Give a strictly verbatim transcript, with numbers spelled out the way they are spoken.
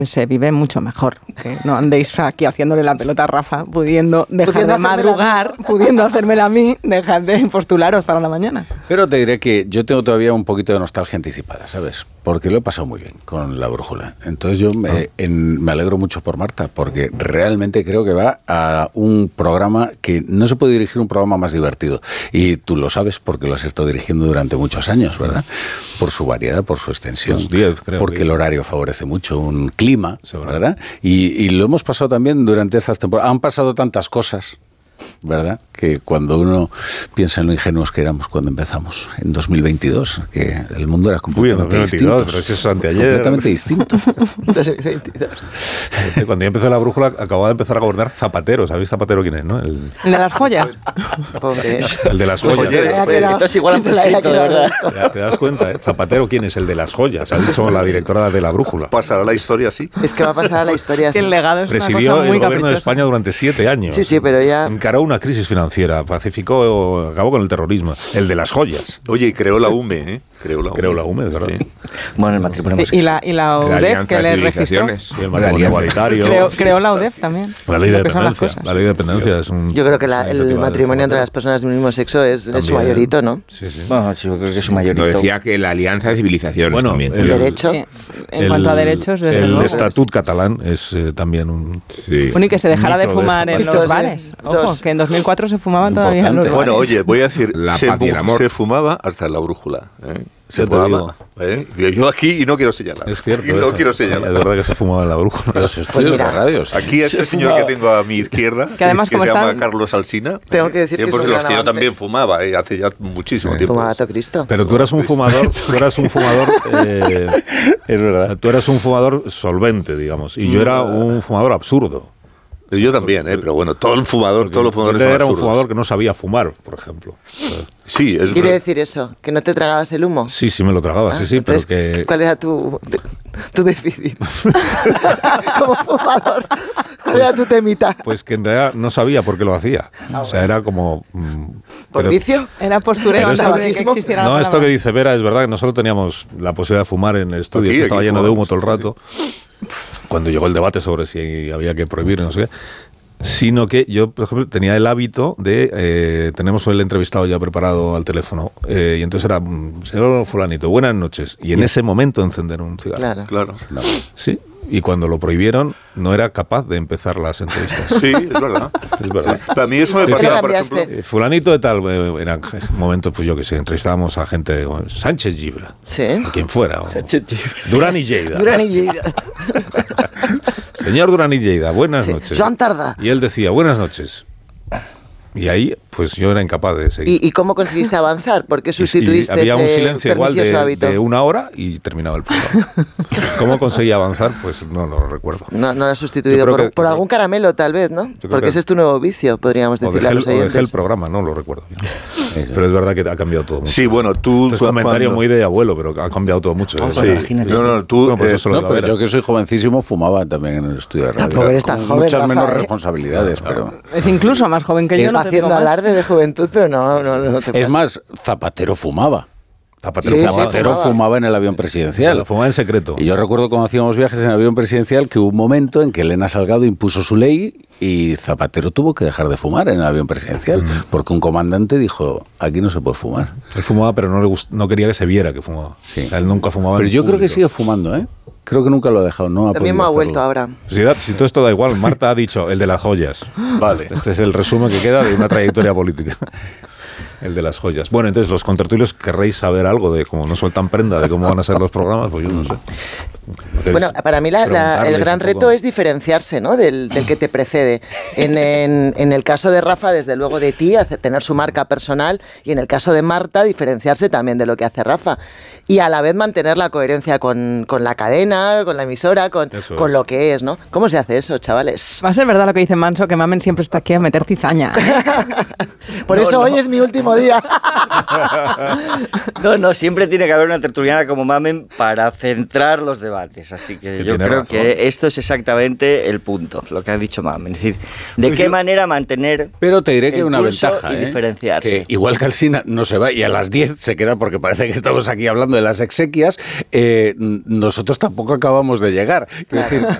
se vive mucho mejor. Que no andéis aquí haciéndole la pelota a Rafa, pudiendo dejar pudiendo de madrugar, pudiendo hacérmela a mí, dejar de postularos para la mañana. Pero te diré que yo tengo todavía un poquito de nostalgia anticipada, ¿sabes? Porque lo he pasado muy bien con La Brújula. Entonces yo me, ah. en, me alegro mucho por Marta, porque realmente creo que va a un programa que no se puede dirigir un programa más divertido. Y tú lo sabes porque lo has estado dirigiendo durante muchos años, ¿verdad? Por su variedad, por su extensión. Pues diez, creo. Porque el horario favorece mucho, un clima, ¿verdad? Y, y lo hemos pasado también durante estas temporadas. Han pasado tantas cosas, ¿verdad? Que cuando uno piensa en lo ingenuos que éramos cuando empezamos, en dos mil veintidós, que el mundo era completamente Uy, distinto. Pero eso es anteayer. Completamente distinto. dos mil veintidós. Cuando yo empecé La Brújula, acababa de empezar a gobernar Zapatero. ¿Sabéis Zapatero quién es, no? El, ¿El de las joyas? Pobre. El de las joyas. Pues, oye, pues, esto es igual a prescrito, de verdad. Ya, te das cuenta, ¿eh? Zapatero, ¿quién es? El de las joyas. Ha dicho la directora de La Brújula. Pasará la historia así. Es que va a pasar a la historia así. Es que el legado es Presidió una cosa muy el gobierno caprichosa. de España durante siete años. Sí, sí, pero ya... Encaró una crisis financiera, pacificó, acabó con el terrorismo. El de las joyas. Oye, y creó la U M E, ¿eh? Creó la U M E. Creó la U M E, de verdad. Sí. Bueno, el matrimonio sí, y la Y la U D E F, que le registró. Sí, el matrimonio igualitario. Creó, creó la U D E F también. La ley de dependencia. La ley de dependencia es un... Yo creo que la, el matrimonio entre las personas del mismo sexo es, es su mayorito, ¿no? Sí, sí. Bueno, sí, yo creo que es su mayorito. No, decía que la alianza de civilizaciones bueno, también. El, el derecho. En el, cuanto a derechos, desde el luego. estatut catalán es eh, también un... Sí. Bueno, y que se dejara de fumar de en los bares. Ojo, que en dos mil cuatro se fumaban todavía en los bares. Bueno, oye, voy a decir, la se, paz y el amor. se fumaba hasta en La Brújula, ¿eh? Se te fumaba, ¿eh? Yo aquí y no quiero señalar. Es cierto. Y no eso. quiero señalar. Sí, es verdad que se fumaba en La Brújula. Los estudios de radios. Aquí este señor fumaba. que tengo a mi izquierda, que, además, que como se están, llama Carlos Alsina, tengo que decir tiempos que en los un que yo avance. también fumaba, ¿eh? Hace ya muchísimo Sí. tiempo. Fumaba todo Cristo. Pero tú eras un fumador, tú eras un fumador, eh, Es verdad. tú eras un fumador solvente, digamos, y yo era un fumador absurdo. Yo también, ¿eh? Pero bueno, todo el fumador, Porque todos los fumadores él son era un absurdos. fumador que no sabía fumar, por ejemplo. Sí, es ¿Quiere verdad. decir eso? ¿Que no te tragabas el humo? Sí, sí me lo tragaba, Ah, sí, sí, pero entonces, que... ¿cuál era tu, tu déficit? Como fumador, ¿cuál era tu temita? Pues que en realidad no sabía por qué lo hacía. O sea, era como... mm, ¿Por pero- vicio? Era postureo Pero antes esto- de que existiera la No, esto palabra. que dice Vera es verdad que nosotros teníamos la posibilidad de fumar en el estudio, Aquí, que estaba aquí lleno de humo fumamos, todo el rato, cuando llegó el debate sobre si había que prohibir, no sé qué. Sino que yo, por ejemplo, tenía el hábito de... Eh, tenemos el entrevistado ya preparado al teléfono, eh, y entonces era, mm, señor fulanito, buenas noches, y en ese momento encender un cigarro. Claro. Claro. Sí, y cuando lo prohibieron no era capaz de empezar las entrevistas. Sí, es verdad. Es verdad. Sí. Pero a mí eso me Decía- pasaba, por cambiaste? ejemplo... Eh, Fulanito de tal, eh, eran momentos, pues yo que sé, entrevistábamos a gente, o Sánchez Gibra, Sí. o quien fuera, o Durán y Lleida. Durán y Lleida. Señor Durán y Lleida, buenas Sí. noches. Joan Tardá. Y él decía, buenas noches. Y ahí, pues yo era incapaz de seguir. ¿Y, ¿Y cómo conseguiste avanzar? ¿Por qué Y- y sustituiste había un ese silencio igual pernicioso de, hábito? de una hora y terminaba el programa. ¿Cómo conseguí avanzar? Pues no lo recuerdo. No, no lo has sustituido Yo creo por, que- por yo algún creo- caramelo, tal vez, ¿no? creo Porque que- ese es tu nuevo vicio, podríamos O decirle dejé, a el, los o dejé el oyentes. programa, no lo recuerdo bien. Pero es verdad que ha cambiado todo mucho. Sí, bueno, tú... Esto es tú comentario cuando- muy de abuelo, pero ha cambiado todo mucho. Ah, ¿eh? Sí. Imagínate. No, no, tú... Bueno, pues eh, eso lo No, de la pero Vera. yo que soy jovencísimo fumaba también en el estudio de radio. Tampoco eres tan Con joven, muchas Rafa, menos ¿eh? responsabilidades, pero... Es incluso más joven que yo. No te digo Haciendo más. alarde de juventud, pero no, no, no te Es pases. más, Zapatero fumaba. Zapatero Sí, sí, fumaba. Zapatero fumaba. fumaba en el avión presidencial. Fumaba en secreto. Y yo recuerdo cuando hacíamos viajes en avión presidencial que hubo un momento en que Elena Salgado impuso su ley y Zapatero tuvo que dejar de fumar en el avión presidencial porque un comandante dijo, aquí no se puede fumar. Él fumaba, pero no, le gust- no quería que se viera que fumaba. Sí. O sea, él nunca fumaba. Pero en yo creo que público. sigue fumando, ¿eh? Creo que nunca lo ha dejado. No ha Lo mismo podido ha vuelto hacerlo. ahora. Si, da- si todo esto da igual, Marta ha dicho el de las joyas. Vale. Este es el resumen que queda de una trayectoria política. El de las joyas. Bueno, entonces los contertulios querréis saber algo de cómo no sueltan prenda, de cómo van a ser los programas, pues yo no sé. ¿Queréis Bueno, para mí la- la- el preguntarles gran un poco? reto es diferenciarse, ¿no? del, del que te precede. En, en- en el caso de Rafa, desde luego de ti, hacer- tener su marca personal, y en el caso de Marta, diferenciarse también de lo que hace Rafa. Y a la vez mantener la coherencia con, con la cadena, con la emisora, con, Eso con es. lo que es, ¿no? ¿Cómo se hace eso, chavales? Va a ser verdad lo que dice Manso, que Mamen siempre está aquí a meter cizaña. Por No, eso no. hoy es mi último mismo día. No, no, siempre tiene que haber una tertuliana como Mamen para centrar los debates. Así que, que yo creo razón. que esto es exactamente el punto, lo que ha dicho Mamen. Es decir, de Pues qué yo, manera mantener pero te diré que el una pulso ventaja, y ¿eh? diferenciarse. Que igual que Alsina no se va y a las diez se queda porque parece que estamos aquí hablando de las exequias, eh, nosotros tampoco acabamos de llegar. Es decir,